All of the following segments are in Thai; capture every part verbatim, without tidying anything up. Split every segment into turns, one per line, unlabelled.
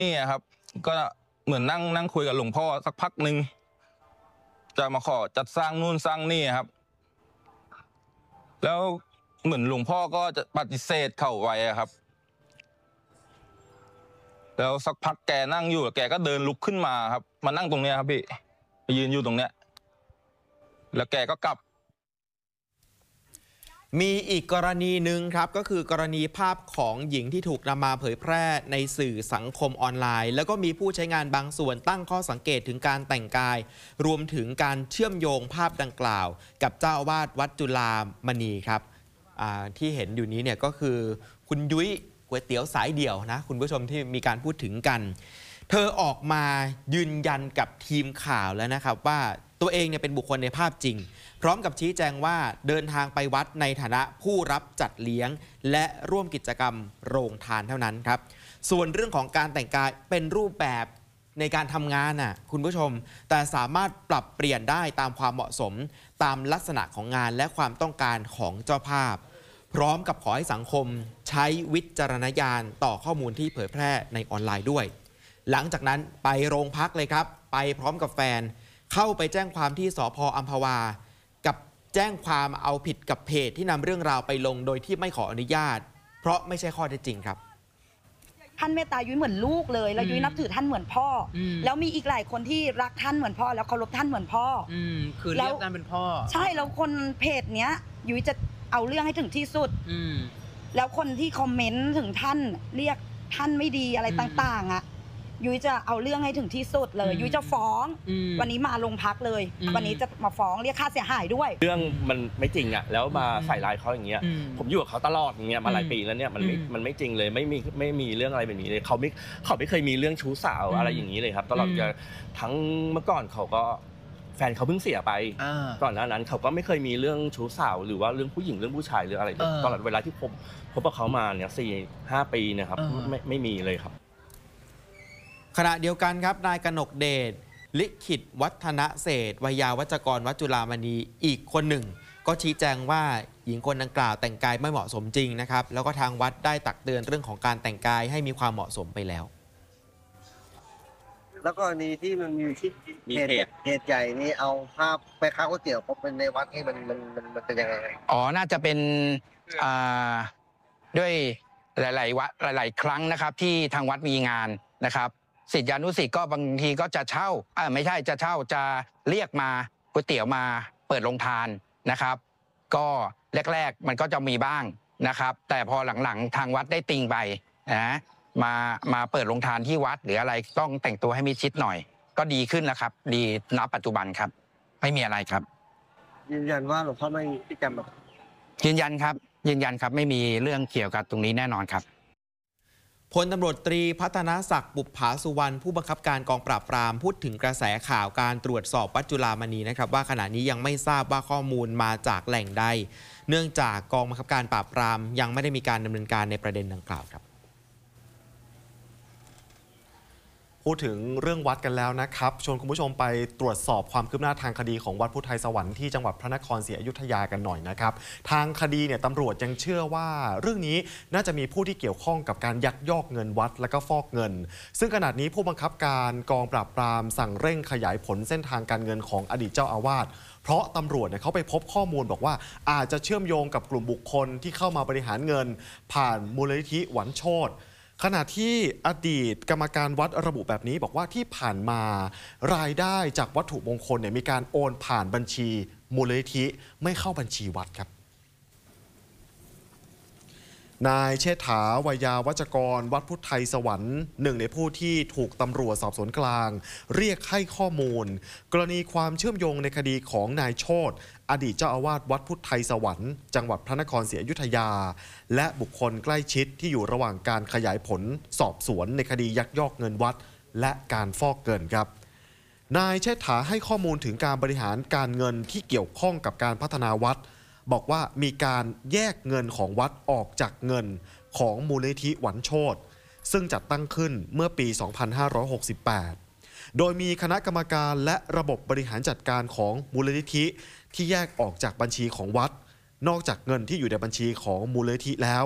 นี่ครับก็เหมือนนั่งนั่งคุยกับหลวงพ่อสักพักหนึ่งจะมาขอจัดสร้างนู่นสร้างนี่ครับแล้วเหมือนหลวงพ่อก็จะปฏิเสธเขาไว้ครับแล้วสักพักแกนั่งอยู่แกก็เดินลุกขึ้นมาครับมานั่งตรงเนี้ยครับพี่ไปยืนอยู่ตรงเนี้ยแล้วแกก็กลับ
มีอีกกรณีหนึ่งครับก็คือกรณีภาพของหญิงที่ถูกนำมาเผยแพร่ในสื่อสังคมออนไลน์แล้วก็มีผู้ใช้งานบางส่วนตั้งข้อสังเกตถึงการแต่งกายรวมถึงการเชื่อมโยงภาพดังกล่าวกับเจ้าอาวาสวัดจุฬามณีครับที่เห็นอยู่นี้เนี่ยก็คือคุณยุ้ยก๋วยเตี๋ยวสายเดี่ยวนะคุณผู้ชมที่มีการพูดถึงกันเธอออกมายืนยันกับทีมข่าวแล้วนะครับว่าตัวเองเนี่ยเป็นบุคคลในภาพจริงพร้อมกับชี้แจงว่าเดินทางไปวัดในฐานะผู้รับจัดเลี้ยงและร่วมกิจกรรมโรงทานเท่านั้นครับส่วนเรื่องของการแต่งกายเป็นรูปแบบในการทำงานน่ะคุณผู้ชมแต่สามารถปรับเปลี่ยนได้ตามความเหมาะสมตามลักษณะของงานและความต้องการของเจ้าภาพพร้อมกับขอให้สังคมใช้วิจารณญาณต่อข้อมูลที่เผยแพร่ในออนไลน์ด้วยหลังจากนั้นไปโรงพักเลยครับไปพร้อมกับแฟนเข้าไปแจ้งความที่สภ.อัมพวากับแจ้งความเอาผิดกับเพจที่นำเรื่องราวไปลงโดยที่ไม่ขออนุญาตเพราะไม่ใช่ข้อเท็จจริงครับ
ท่านเมตตายุ้ยเหมือนลูกเลยแล้วยุ้ยนับถือท่านเหมือนพ่อแล้วมีอีกหลายคนที่รักท่านเหมือนพ่อแล้วเคารพท่านเหมือนพ่อ
คือเรียกท่านเป็นพ่อ
ใช่แล้วคนเพจเนี้ยยุ้ยจะเอาเรื่องให้ถึงที่สุดแล้วคนที่คอมเมนต์ถึงท่านเรียกท่านไม่ดีอะไรต่างๆอ่ะยุ้ยจะเอาเรื่องให้ถึงที่สุดเลยยุ้ยจะฟ้องวันนี้มาโรงพักเลยวันนี้จะมาฟ้องเรียกค่าเสียหายด้วย
เรื่องมันไม่จริงอ่ะแล้วมาใส่ร้ายเขาอย่างเงี้ยผมอยู่กับเขาตลอดอย่างเงี้ยมาหลายปีแล้วเนี่ยมันไม่มันไม่จริงเลยไม่มีไม่มีเรื่องอะไรแบบนี้เลยเขาไม่เขาไม่เคยมีเรื่องชู้สาวอะไรอย่างนี้เลยครับตลอดจะทั้งเมื่อก่อนเขาก็แฟนเขาเพิ่งเสียไปก่อนหน้านั้นเขาก็ไม่เคยมีเรื่องชู้สาวหรือว่าเรื่องผู้หญิงเรื่องผู้ชายหรืออะไรตลอดเวลาที่ผมพบกับเขามาเนี่ยสี่ห้าปีนะครับไม่ไม่มีเลยครับ
ขณะเดียวกันครับนายกนกเดชลิขิตวัฒนเศรษฐ์วิยาวัจกรวัดจุฬามณีอีกคนหนึ่งก็ชี้แจงว่าหญิงคนดังกล่าวแต่งกายไม่เหมาะสมจริงนะครับแล้วก็ทางวัดได้ตักเตือนเรื่องของการแต่งกายให้มีความเหมาะสมไปแล้ว
แล้วก็นี่ที่มันมีที่เหตุเหตุใหญ่นี่เอาภาพไปค้าก๋วยเตี๋ยวพบเป็นในวัดนี่มันมันมันเป็นยังไง
อ๋อน่าจะเป็นอ่าด้วยหลายๆวัดหลายๆครั้งนะครับที่ทางวัดมีงานนะครับศิษยานุศิษย์ก็บางทีก็จะเช่าอ่าไม่ใช่จะเช่าจะเรียกมาก๋วยเตี๋ยวมาเปิดโรงทานนะครับก็แรกๆมันก็จะมีบ้างนะครับแต่พอหลังๆทางวัดได้ติงไปนะมามาเปิดโรงทานที่วัดหรืออะไรต้องแต่งตัวให้มิดชิดหน่อยก็ดีขึ้นแล้วครับดีณปัจจุบันครับไม่มีอะไรครับ
ยืนยันว่าหลวงพ่อไม่พิจารณา
ยืนยันครับยืนยันครับไม่มีเรื่องเกี่ยวกับตรงนี้แน่นอนครับ
พลตำรวจตรีพัฒนศักดิ์บุปผาสุวรรณผู้บังคับการกองปราบปรามพูดถึงกระแสข่าวการตรวจสอบวัดจุฬามณีนะครับว่าขณะนี้ยังไม่ทราบว่าข้อมูลมาจากแหล่งใดเนื่องจากกองบังคับการปราบปรามยังไม่ได้มีการดำเนินการในประเด็นดังกล่าวครับ
พูดถึงเรื่องวัดกันแล้วนะครับชวนคุณผู้ชมไปตรวจสอบความคืบหน้าทางคดีของวัดพุทธไทยสวรรค์ที่จังหวัดพระนครศรีอยุธยากันหน่อยนะครับทางคดีเนี่ยตำรวจยังเชื่อว่าเรื่องนี้น่าจะมีผู้ที่เกี่ยวข้องกับการยักยอกเงินวัดและก็ฟอกเงินซึ่งขณะนี้ผู้บังคับการกองปราบปรามสั่งเร่งขยายผลเส้นทางการเงินของอดีตเจ้าอาวาสเพราะตำรวจเนี่ยเขาไปพบข้อมูลบอกว่าอาจจะเชื่อมโยงกับกลุ่มบุคคลที่เข้ามาบริหารเงินผ่านมูลนิธิหวันโชติขณะที่อดีตกรรมการวัดระบุแบบนี้บอกว่าที่ผ่านมารายได้จากวัตถุมงคลเนี่ยมีการโอนผ่านบัญชีมูลนิธิไม่เข้าบัญชีวัดครับนายเชษฐาวิยาวัจกรวัดพุทธไทยสวรรค์หนึ่งในผู้ที่ถูกตำรวจสอบสวนกลางเรียกให้ข้อมูลกรณีความเชื่อมโยงในคดีของนายโชติอดีตเจ้าอาวาสวัดพุทธไทยสวรรค์จังหวัดพระนครศรีอยุธยาและบุคคลใกล้ชิดที่อยู่ระหว่างการขยายผลสอบสวนในคดียักยอกเงินวัดและการฟอกเงินครับนายเชษฐาให้ข้อมูลถึงการบริหารการเงินที่เกี่ยวข้องกับการพัฒนาวัดบอกว่ามีการแยกเงินของวัดออกจากเงินของมูลนิธิหวันโชติซึ่งจัดตั้งขึ้นเมื่อปี สองพันห้าร้อยหกสิบแปด โดยมีคณะกรรมการและระบบบริหารจัดการของมูลนิธิที่แยกออกจากบัญชีของวัดนอกจากเงินที่อยู่ในบัญชีของมูลนิธิแล้ว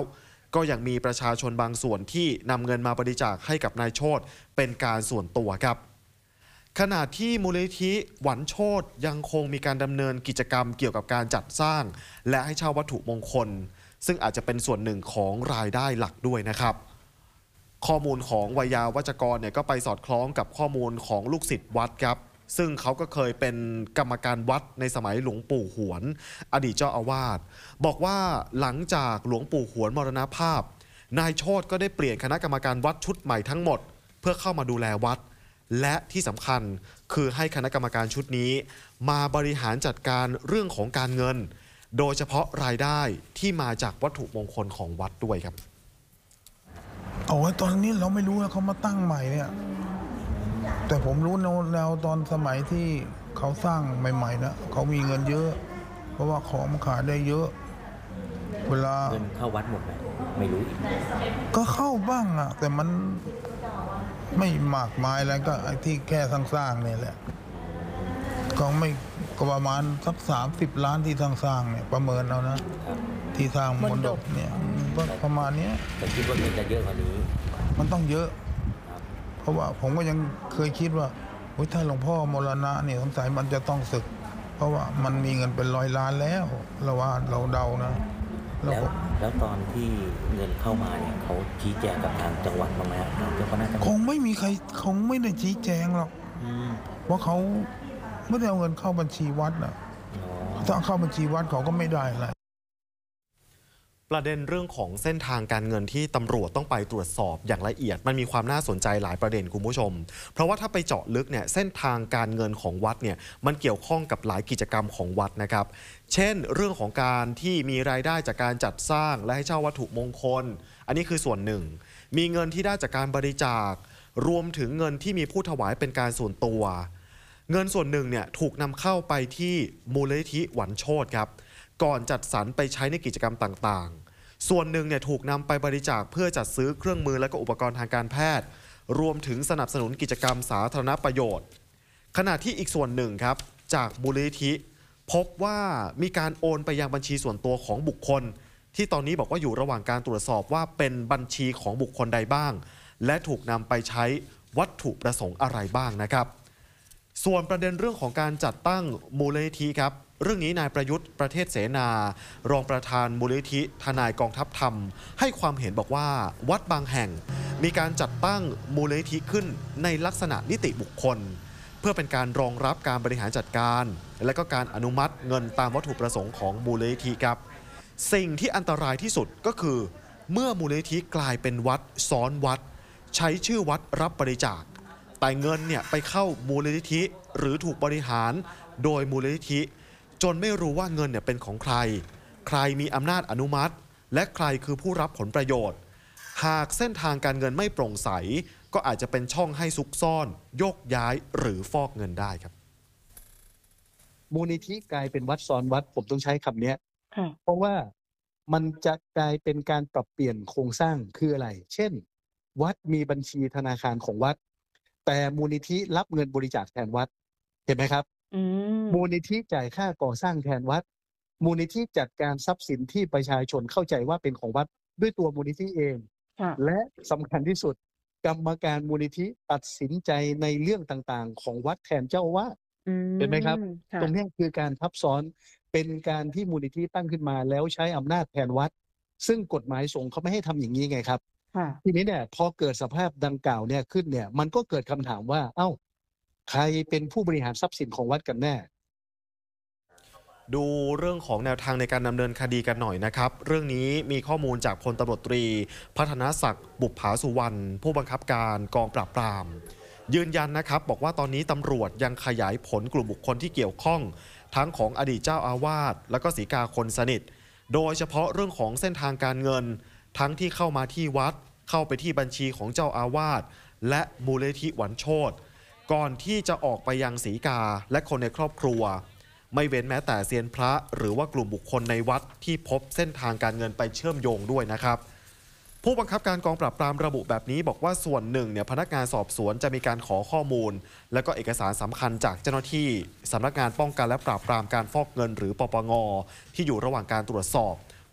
ก็ยังมีประชาชนบางส่วนที่นำเงินมาบริจาคให้กับนายโชติเป็นการส่วนตัวครับขณะที่มูลนิธิหวันโชติยังคงมีการดำเนินกิจกรรมเกี่ยวกับการจัดสร้างและให้เช่าวัตถุมงคลซึ่งอาจจะเป็นส่วนหนึ่งของรายได้หลักด้วยนะครับข้อมูลของวัยยาวัจกรเนี่ยก็ไปสอดคล้องกับข้อมูลของลูกศิษย์วัดครับซึ่งเขาก็เคยเป็นกรรมการวัดในสมัยหลวงปู่หวนอดีตเจ้าอาวาสบอกว่าหลังจากหลวงปู่หวนมรณภาพนายโชติก็ได้เปลี่ยนคณะกรรมการวัดชุดใหม่ทั้งหมดเพื่อเข้ามาดูแลวัดและที่สำคัญคือให้คณะกรรมการชุดนี้มาบริหารจัดการเรื่องของการเงินโดยเฉพาะรายได้ที่มาจากวัตถุมงคลของวัดด้วยครับ
โอ้ยตอนนี้เราไม่รู้นะเขามาตั้งใหม่เนี่ยแต่ผมรู้แนวตอนสมัยที่เขาสร้างใหม่ๆนะเขามีเงินเยอะเพราะว่าของมันขายได้เยอะเวลา
เงินเข้าวัดหมดไหมไม่รู้อีก
ก็เข้าบ้างอะแต่มันไม่มากมายอะไรก็ไอ้ที่แค่สร้างๆเนี่ยแหละก็ไม่ก็ประมาณสักสามสิบล้านที่สร้างๆเนี่ยประเมินเอานะที่สร้างมณฑปเนี่ยประมาณนี้
แต่คิดว่าเงินจะเยอะกว่านี้
มันต้องเยอะเพราะว่าผมก็ยังเคยคิดว่าถ้าหลวงพ่อมรณะเนี่ยสงสัยมันจะต้องศึกเพราะว่ามันมีเงินเป็นร้อยล้านแล้วเราว่าเราเดานะ
แล้วแล้วตอนที่เงินเข้ามาเนี่ยเขาชี้แจงกับทางจังหวัดบ้างไหมครับเจ้าคณะจังหวัด
คงไม่มีใครคงไม่ได้ชี้แจงหรอกว่าเขาไม่ได้เอาเงินเข้าบัญชีวัดนะถ้าเข้าบัญชีวัดเขาก็ไม่ได้อะไร
ประเด็นเรื่องของเส้นทางการเงินที่ตำรวจต้องไปตรวจสอบอย่างละเอียดมันมีความน่าสนใจหลายประเด็นคุณผู้ชมเพราะว่าถ้าไปเจาะลึกเนี่ยเส้นทางการเงินของวัดเนี่ยมันเกี่ยวข้องกับหลายกิจกรรมของวัดนะครับเช่นเรื่องของการที่มีรายได้จากการจัดสร้างและให้เช่าวัตถุมงคลอันนี้คือส่วนหนึ่งมีเงินที่ได้จากการบริจาครวมถึงเงินที่มีผู้ถวายเป็นการส่วนตัวเงินส่วนหนึ่งเนี่ยถูกนำเข้าไปที่มูลนิธิหวันโชติครับก่อนจัดสรรไปใช้ในกิจกรรมต่างๆส่วนหนึ่งเนี่ยถูกนำไปบริจาคเพื่อจัดซื้อเครื่องมือและก็อุปกรณ์ทางการแพทย์รวมถึงสนับสนุนกิจกรรมสาธารณประโยชน์ขณะที่อีกส่วนหนึ่งครับจากมูลนิธิพบว่ามีการโอนไปยังบัญชีส่วนตัวของบุคคลที่ตอนนี้บอกว่าอยู่ระหว่างการตรวจสอบว่าเป็นบัญชีของบุคคลใดบ้างและถูกนำไปใช้วัตถุประสงค์อะไรบ้างนะครับส่วนประเด็นเรื่องของการจัดตั้งมูลนิธิครับเรื่องนี้นายประยุทธ์ประเทศเสนารองประธานมูลนิธิทนายกองทัพธรรมให้ความเห็นบอกว่าวัดบางแห่งมีการจัดตั้งมูลนิธิขึ้นในลักษณะนิติบุคคลเพื่อเป็นการรองรับการบริหารจัดการและก็การอนุมัติเงินตามวัตถุประสงค์ของมูลนิธิครับสิ่งที่อันตรายที่สุดก็คือเมื่อมูลนิธิกลายเป็นวัดซ้อนวัดใช้ชื่อวัดรับบริจาคแต่เงินเนี่ยไปเข้ามูลนิธิหรือถูกบริหารโดยมูลนิธิจนไม่รู้ว่าเงินเนี่ยเป็นของใครใครมีอำนาจอนุมัติและใครคือผู้รับผลประโยชน์หากเส้นทางการเงินไม่โปร่งใสก็อาจจะเป็นช่องให้ซุกซ่อนโยกย้ายหรือฟอกเงินได้ครับ
มูลนิธิกลายเป็นวัดซ้อนวัดผมต้องใช้คำนี้เพราะว่ามันจะกลายเป็นการปรับเปลี่ยนโครงสร้างคืออะไรเช่นวัดมีบัญชีธนาคารของวัดแต่มูลนิธิรับเงินบริจาคแทนวัดเห็นไหมครับมูลนิธิจ่ายค่าก่อสร้างแทนวัดมูลนิธิจัดการทรัพย์สินที่ประชาชนเข้าใจว่าเป็นของวัดด้วยตัวมูลนิธิเองและสำคัญที่สุดกรรมการมูลนิธิตัดสินใจในเรื่องต่างๆของวัดแทนเจ้าอาวาสเห็นไหมครับตรงนี้คือการทับซ้อนเป็นการที่มูลนิธิตั้งขึ้นมาแล้วใช้อำนาจแทนวัดซึ่งกฎหมายสงฆ์เขาไม่ให้ทำอย่างนี้ไงครับทีนี้เนี่ยพอเกิดสภาพดังกล่าวเนี่ยขึ้นเนี่ยมันก็เกิดคำถามว่าเอ้าใครเป็นผู้บริหารทรัพย์สินของวัดกันแน่
ดูเรื่องของแนวทางในการดำเนินคดีกันหน่อยนะครับเรื่องนี้มีข้อมูลจากพลตำรวจตรีพัฒนศักดิ์บุปผาสุวรรณผู้บังคับการกองปราบปรามยืนยันนะครับบอกว่าตอนนี้ตำรวจยังขยายผลกลุ่มบุคคลที่เกี่ยวข้องทั้งของอดีตเจ้าอาวาสและก็ศรีกาคนสนิทโดยเฉพาะเรื่องของเส้นทางการเงินทั้งที่เข้ามาที่วัดเข้าไปที่บัญชีของเจ้าอาวาสและมูลนิธิหวันโชติก่อนที่จะออกไปยังศรีกาและคนในครอบครัวไม่เว้นแม้แต่เซียนพระหรือว่ากลุ่มบุคคลในวัดที่พบเส้นทางการเงินไปเชื่อมโยงด้วยนะครับผู้บังคับการกองปราบปรามระบุแบบนี้บอกว่าส่วนหนึ่งเนี่ยพนักงานสอบสวนจะมีการขอข้อมูลและก็เอกสารสำคัญจากเจ้าหน้าที่สำนักงานป้องกันและปราบปรามการฟอกเงินหรือปปงที่อยู่ระหว่างการตรวจสอบ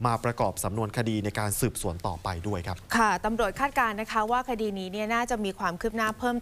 มาประกอบสำนวนคดีในการสืบสวนต่อไปด้วยครับ
ค่ะตำรวจคาดการณ์นะคะว่าคดีนี้เนี่ยน่าจะมีความคืบหน้าเพิ่ม